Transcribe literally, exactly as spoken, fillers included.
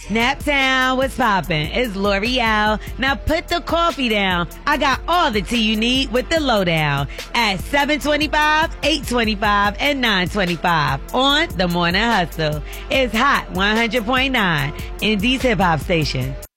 Naptown, what's poppin'? It's L'Oreal. Now put the coffee down. I got all the tea you need with the lowdown at seven twenty-five, eight twenty-five, and nine twenty-five on The Morning Hustle. It's hot one hundred point nine, Indy's hip hop station.